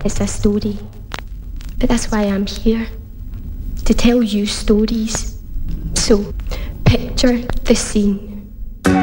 is a story. That's why I'm here, to tell you stories. So, picture the scene.